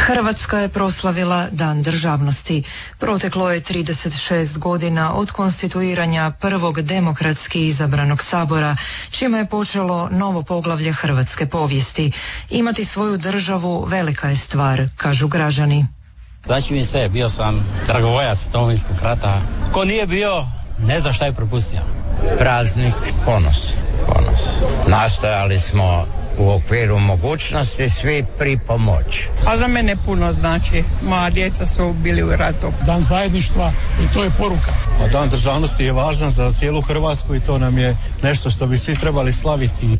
Hrvatska je proslavila Dan državnosti. Proteklo je 36 godina od konstituiranja prvog demokratski izabranog sabora, čime je počelo novo poglavlje hrvatske povijesti. Imati svoju državu velika je stvar, kažu građani. Znači mi sve, bio sam dragovoljac Domovinskog rata. Ko nije bio, ne zna šta je propustio. Praznik, ponos. Nastojali smo u okviru mogućnosti svi pripomoći. A za mene puno znači. Moja djeca su bili u ratu. Dan zajedništva i to je poruka. A Dan državnosti je važan za cijelu Hrvatsku i to nam je nešto što bi svi trebali slaviti.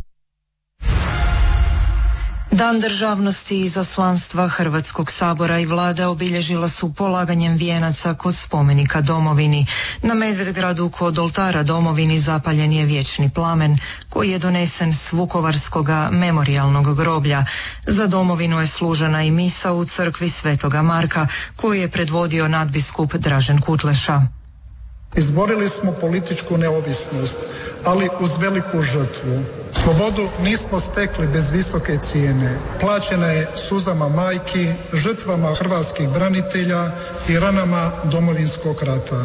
Dan državnosti izaslanstva Hrvatskog sabora i vlade obilježila su polaganjem vijenaca kod spomenika domovini. Na Medvedgradu kod oltara domovini zapaljen je vječni plamen koji je donesen s Vukovarskoga memorijalnog groblja. Za domovinu je služena i misa u crkvi Svetoga Marka koju je predvodio nadbiskup Dražen Kutleša. Izborili smo političku neovisnost, ali uz veliku žrtvu. Slobodu nismo stekli bez visoke cijene. Plaćena je suzama majki, žrtvama hrvatskih branitelja i ranama Domovinskog rata.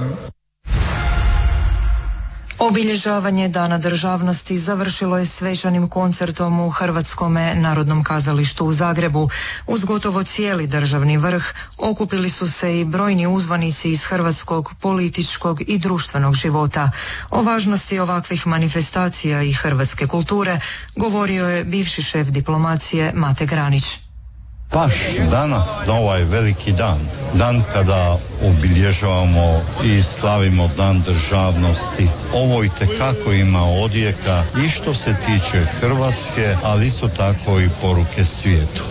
Obilježavanje Dana državnosti završilo je svečanim koncertom u Hrvatskome narodnom kazalištu u Zagrebu. Uz gotovo cijeli državni vrh okupili su se i brojni uzvanici iz hrvatskog političkog i društvenog života. O važnosti ovakvih manifestacija i hrvatske kulture govorio je bivši šef diplomacije Mate Granić. Baš danas, na ovaj veliki dan, dan kada obilježavamo i slavimo Dan državnosti, ovo itekako ima odjeka i što se tiče Hrvatske, ali isto tako i poruke svijetu.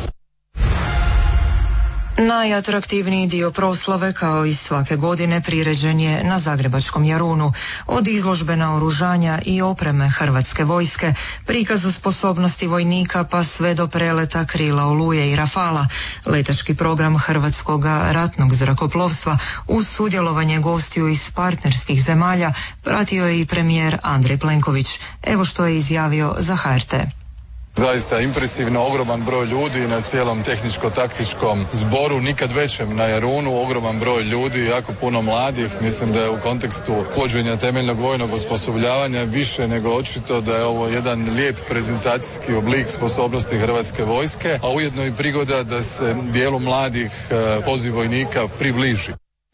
Najatraktivniji dio proslave, kao i svake godine, priređen je na Zagrebačkom Jarunu. Od izložbe naoružanja i opreme Hrvatske vojske, prikaza sposobnosti vojnika pa sve do preleta krila Oluje i Rafala. Letački program Hrvatskog ratnog zrakoplovstva uz sudjelovanje gostiju iz partnerskih zemalja pratio je i premijer Andrej Plenković. Evo što je izjavio za HRT. Zaista impresivno, ogroman broj ljudi na cijelom tehničko-taktičkom zboru, nikad većem na Jarunu, ogroman broj ljudi, jako puno mladih. Mislim da je u kontekstu uvođenja temeljnog vojnog osposobljavanja više nego očito da je ovo jedan lijep prezentacijski oblik sposobnosti Hrvatske vojske, a ujedno i prigoda da se dijelu mladih poziv vojnika približi.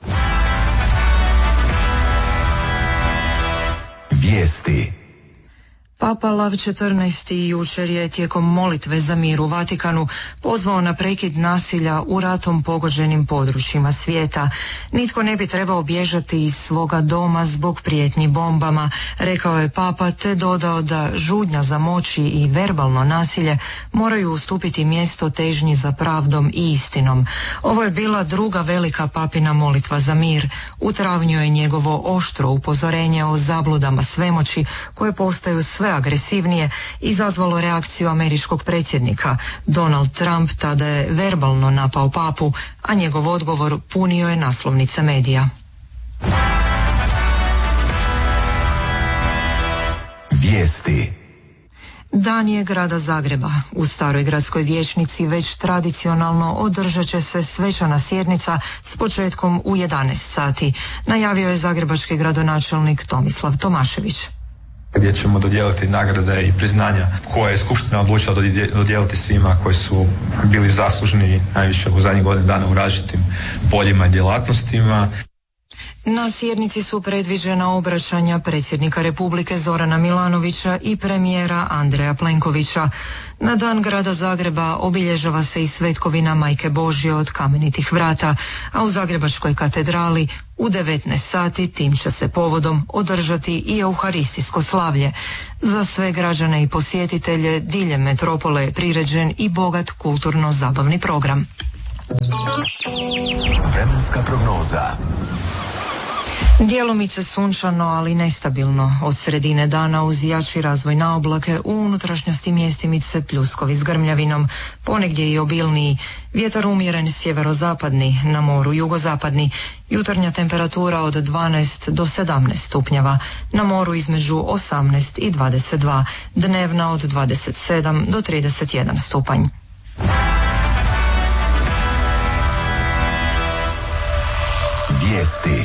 Vijesti. Papa Lav XIV. Jučer je tijekom molitve za mir u Vatikanu pozvao na prekid nasilja u ratom pogođenim područjima svijeta. Nitko ne bi trebao bježati iz svoga doma zbog prijetnji bombama, rekao je Papa, te dodao da žudnja za moći i verbalno nasilje moraju ustupiti mjesto težnji za pravdom i istinom. Ovo je bila druga velika papina molitva za mir. U travnju je njegovo oštro upozorenje o zabludama svemoći koje postaju sve agresivnije izazvalo reakciju američkog predsjednika. Donald Trump tada je verbalno napao papu, a njegov odgovor punio je naslovnice medija. Vijesti. Dan je grada Zagreba. U staroj gradskoj vijećnici već tradicionalno održat će se svečana sjednica s početkom u 11 sati, najavio je zagrebački gradonačelnik Tomislav Tomašević. Gdje ćemo dodijeliti nagrade i priznanja koje je Skupština odlučila dodijeliti svima koji su bili zaslužni najviše u zadnjih godinu dana u različitim poljima i djelatnostima. Na sjednici su predviđena obraćanja predsjednika Republike Zorana Milanovića i premijera Andreja Plenkovića. Na Dan grada Zagreba obilježava se i svetkovina Majke Božje od Kamenitih vrata, a u Zagrebačkoj katedrali u 19 sati tim će se povodom održati i euharistijsko slavlje. Za sve građane i posjetitelje diljem metropole je priređen i bogat kulturno-zabavni program. Vremenska prognoza. Djelomice sunčano, ali nestabilno. Od sredine dana uz jači razvoj na oblake, u unutrašnjosti mjestimice pljuskovi s grmljavinom, ponegdje i obilniji. Vjetar umjeren sjeverozapadni, na moru jugozapadni. Jutarnja temperatura od 12 do 17 stupnjeva, na moru između 18 i 22, dnevna od 27 do 31 stupanj. Vijesti.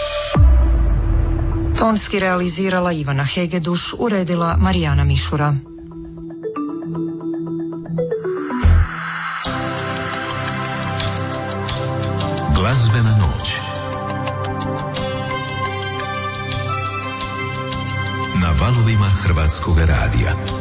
Tonski realizirala Ivana Hegeduš, uredila Marijana Mišura. Glazbena noć. Na valovima Hrvatskog radija.